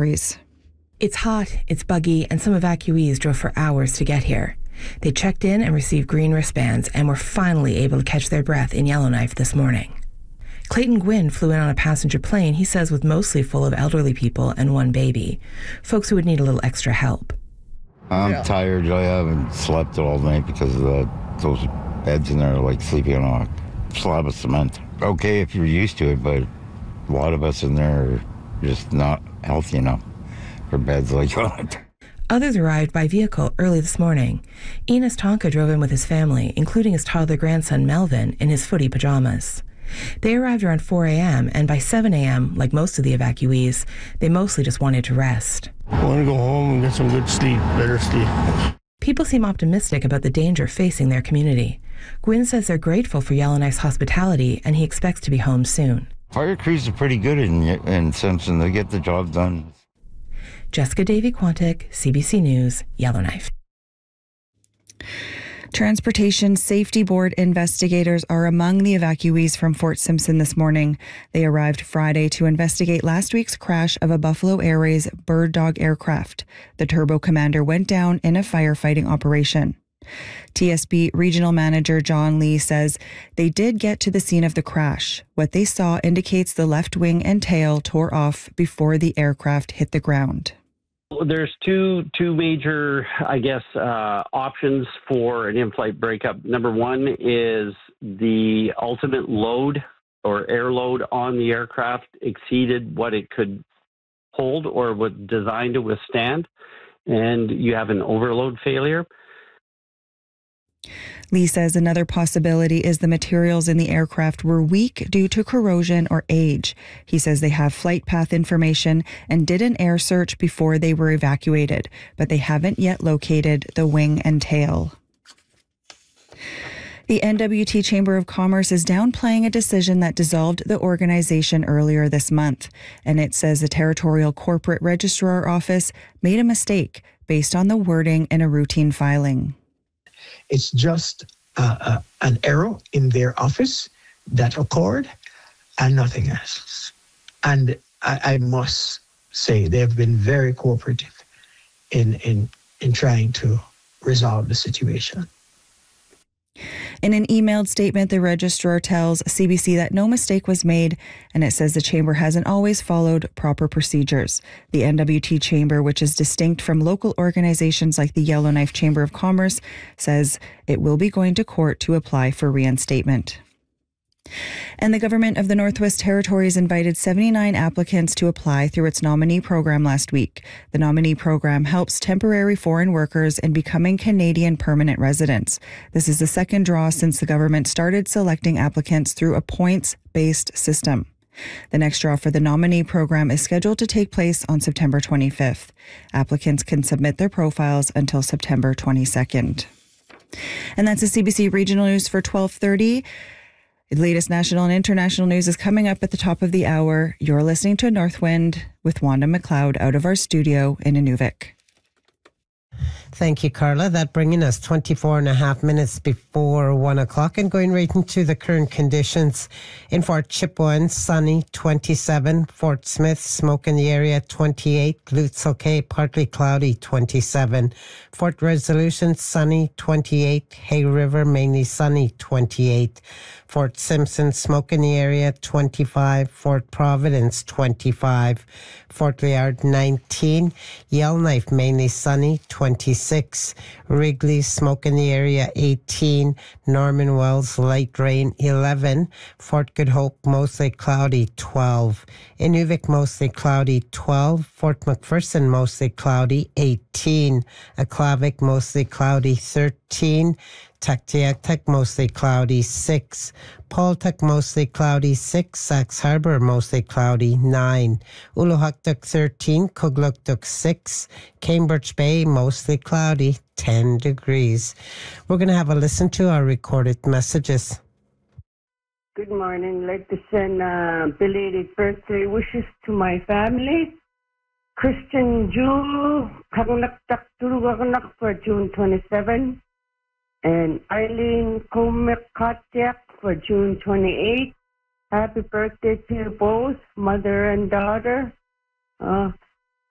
Territories. It's hot, it's buggy, and some evacuees drove for hours to get here. They checked in and received green wristbands and were finally able to catch their breath in Yellowknife this morning. Clayton Gwynn flew in on a passenger plane, he says, with mostly full of elderly people and one baby, folks who would need a little extra help. I'm tired. I haven't slept all night because of those beds in there are like sleeping on a slab of cement. Okay if you're used to it, but a lot of us in there are just not healthy enough for beds like that. Others arrived by vehicle early this morning. Enos Tonka drove in with his family, including his toddler grandson Melvin, in his footy pajamas. They arrived around 4 a.m., and by 7 a.m., like most of the evacuees, they mostly just wanted to rest. I want to go home and get some good sleep, better sleep. People seem optimistic about the danger facing their community. Gwynn says they're grateful for Yellowknife's hospitality, and he expects to be home soon. Fire crews are pretty good in Simpson. They get the job done. Jessica Davy-Quantick, CBC News, Yellowknife. Transportation Safety Board investigators are among the evacuees from Fort Simpson this morning. They arrived Friday to investigate last week's crash of a Buffalo Airways Bird Dog aircraft. The Turbo Commander went down in a firefighting operation. TSB Regional Manager John Lee says they did get to the scene of the crash. What they saw indicates the left wing and tail tore off before the aircraft hit the ground. There's two major, options for an in-flight breakup. Number one is the ultimate load or air load on the aircraft exceeded what it could hold or was designed to withstand, and you have an overload failure. Lee says another possibility is the materials in the aircraft were weak due to corrosion or age. He says they have flight path information and did an air search before they were evacuated, but they haven't yet located the wing and tail. The NWT Chamber of Commerce is downplaying a decision that dissolved the organization earlier this month, and it says the Territorial Corporate Registrar Office made a mistake based on the wording in a routine filing. It's just an error in their office that occurred and nothing else. And I must say they have been very cooperative in trying to resolve the situation. In an emailed statement, the registrar tells CBC that no mistake was made, and it says the chamber hasn't always followed proper procedures. The NWT Chamber, which is distinct from local organizations like the Yellowknife Chamber of Commerce, says it will be going to court to apply for reinstatement. And the government of the Northwest Territories invited 79 applicants to apply through its nominee program last week. The nominee program helps temporary foreign workers in becoming Canadian permanent residents. This is the second draw since the government started selecting applicants through a points-based system. The next draw for the nominee program is scheduled to take place on September 25th. Applicants can submit their profiles until September 22nd. And that's the CBC Regional News for 12:30. The latest national and international news is coming up at the top of the hour. You're listening to Northwind with Wanda McLeod out of our studio in Inuvik. Thank you, Carla. That bringing us 24 and a half minutes before 1 o'clock and going right into the current conditions. In Fort Chipewyan, sunny, 27. Fort Smith, smoke in the area, 28. Lutzelkay, partly cloudy, 27. Fort Resolution, sunny, 28. Hay River, mainly sunny, 28. Fort Simpson, smoke in the area, 25. Fort Providence, 25. Fort Liard, 19. Yellowknife, mainly sunny, 26. Wrigley, smoke in the area, 18. Norman Wells, light rain, 11. Fort Good Hope, mostly cloudy, 12. Inuvik, mostly cloudy, 12. Fort McPherson, mostly cloudy, 18. Aklavik, mostly cloudy, 13. Tuktoyaktuk, mostly cloudy, 6. Paultuk, mostly cloudy, 6. Sax Harbor, mostly cloudy, 9. Uluhaktuk, 13. Kugluktuk, 6. Cambridge Bay, mostly cloudy, 10 degrees. We're going to have a listen to our recorded messages. Good morning. I'd like to send belated birthday wishes to my family. Christian Jewel, Kagnak for June 27. And Eileen Komik-Katiak for June 28. Happy birthday to you both, mother and daughter.